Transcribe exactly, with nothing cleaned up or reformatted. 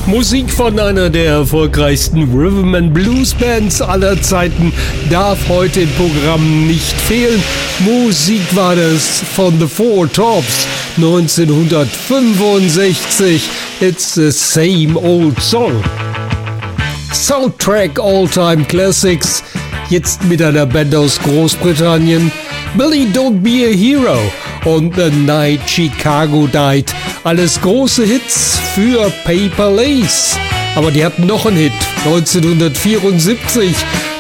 Musik von einer der erfolgreichsten Rhythm and Blues Bands aller Zeiten darf heute im Programm nicht fehlen. Musik war das von The Four Tops neunzehnhundertfünfundsechzig. It's the same old song. Soundtrack All-Time Classics. Jetzt mit einer Band aus Großbritannien. Billy Don't Be a Hero und The Night Chicago Died. Alles große Hits für Paper Lace. Aber die hatten noch einen Hit, neunzehnhundertvierundsiebzig.